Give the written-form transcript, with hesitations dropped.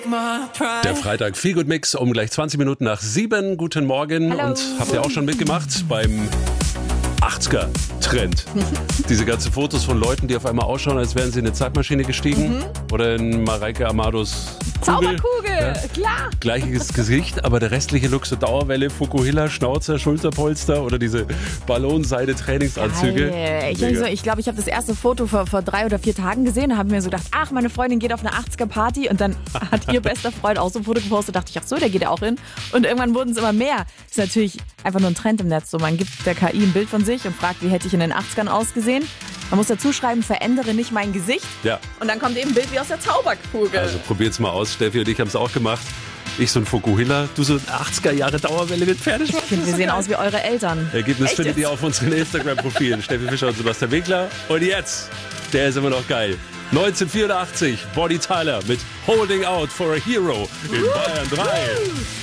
Der Freitag Feel Good Mix um gleich 20 Minuten nach 7. Guten Morgen. Hallo. Und habt ihr auch schon mitgemacht beim 80er-Trend? Diese ganzen Fotos von Leuten, die auf einmal ausschauen, als wären sie in eine Zeitmaschine gestiegen. Oder in Mareike Amados Kugel. Zauberkugel, Ja. klar. Gleiches Gesicht, aber der restliche Look so Dauerwelle, Fukuhila, Schnauzer, Schulterpolster oder diese Ballonseide-Trainingsanzüge. Ich glaube, ich habe das erste Foto vor 3 oder 4 Tagen gesehen und habe mir so gedacht, ach, meine Freundin geht auf eine 80er-Party und dann hat ihr bester Freund auch so ein Foto gepostet, dachte ich, ach so, der geht ja auch hin. Und irgendwann wurden es immer mehr. Ist natürlich einfach nur ein Trend im Netz. So, man gibt der KI ein Bild von sich und fragt, wie hätte ich in den 80ern ausgesehen. Man muss dazu schreiben, verändere nicht mein Gesicht. Ja. Und dann kommt eben ein Bild wie aus der Zauberkugel. Also probiert's mal aus. Steffi und ich haben es auch gemacht. Ich so ein Fukuhila, du so ein 80er-Jahre-Dauerwelle mit Pferdeschwanz. Ich finde, wir sehen aus wie eure Eltern. Ergebnis Echt findet jetzt? ihr auf unseren Instagram-Profilen. Steffi Fischer und Sebastian Winkler. Und jetzt, der ist immer noch geil. 1984, Bonnie Tyler mit Holding Out for a Hero in Bayern 3.